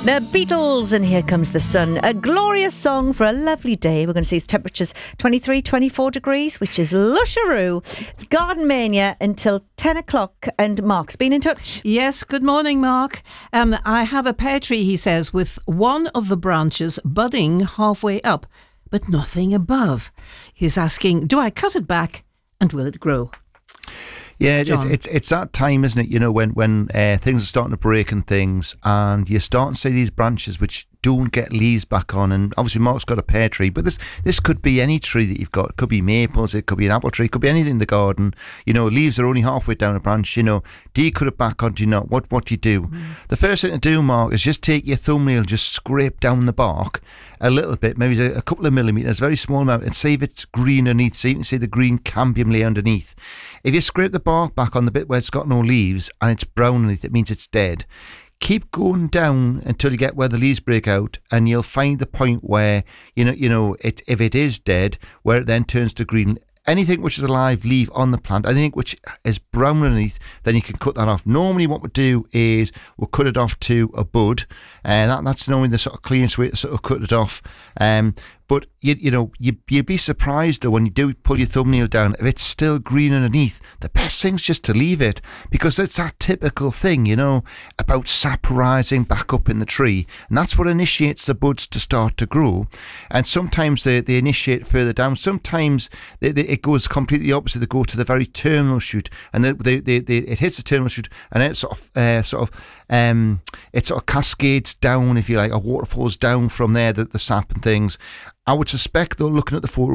The Beatles, and Here Comes the Sun. A glorious song for a lovely day. We're going to see its temperatures 23, 24 degrees, which is lusharoo. It's Garden Mania until 10 o'clock, and Mark's been in touch. Yes, good morning, Mark. I have a pear tree, he says, with one of the branches budding halfway up, but nothing above. He's asking, do I cut it back and will it grow? Yeah, it's that time, isn't it? You know, when things are starting to break and things, and you're starting to see these branches which don't get leaves back on. And obviously, Mark's got a pear tree, but this could be any tree that you've got. It could be maples, it could be an apple tree, it could be anything in the garden. You know, leaves are only halfway down a branch. You know, do you cut it back or do you not? What do you do? The first thing to do, Mark, is just take your thumbnail, just scrape down the bark a little bit, maybe a couple of millimetres, very small amount, and see if it's green underneath, so you can see the green cambium layer underneath. If you scrape the bark back on the bit where it's got no leaves and it's brown underneath, it means it's dead. Keep going down until you get where the leaves break out, and you'll find the point where if it is dead, where it then turns to green. Anything which is alive, leave on the plant. Anything which is brown underneath, then you can cut that off. Normally what we'll do is we'll cut it off to a bud, and that's normally the sort of cleanest way to sort of cut it off. But you'd be surprised though when you do pull your thumbnail down, if it's still green underneath. The best thing's just to leave it, because it's that typical thing, you know, about sap rising back up in the tree, and that's what initiates the buds to start to grow. And sometimes they initiate further down. Sometimes it goes completely opposite. They go to the very terminal shoot, and it hits the terminal shoot, and it sort of cascades down, if you like, or waterfalls down from there, the sap and things. I would suspect, though, looking at the photo,